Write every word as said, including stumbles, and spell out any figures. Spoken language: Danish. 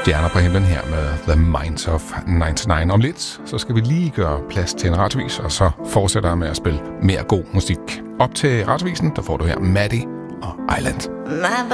Stjerner på himlen her med The Minds of nioghalvfems. Om lidt, så skal vi lige gøre plads til en radiovis, og så fortsætter jeg med at spille mere god musik. Op til radiovisen, der får du her Maddie og Island. My